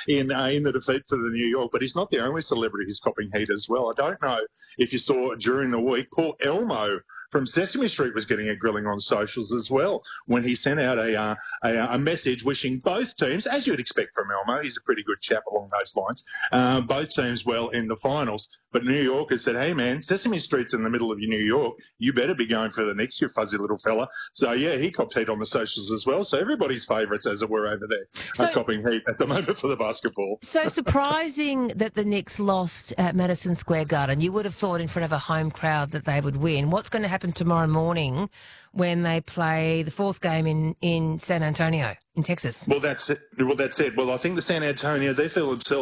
in the defeat for the New York. But he's not the only celebrity who's copping heat as well. I don't know if you saw during the week, Paul Elmo from Sesame Street was getting a grilling on socials as well when he sent out a message wishing both teams, as you'd expect from Elmo, he's a pretty good chap along those lines, both teams well in the finals. But New Yorkers said, hey, man, Sesame Street's in the middle of New York. You better be going for the Knicks, you fuzzy little fella. So, yeah, he copped heat on the socials as well. So everybody's favourites, as it were, over there are copping heat at the moment for the basketball. So surprising that the Knicks lost at Madison Square Garden. You would have thought in front of a home crowd that they would win. What's going to happen tomorrow morning when they play the fourth game in San Antonio, in Texas? Well, that's it. Well, I think the San Antonio, they feel themselves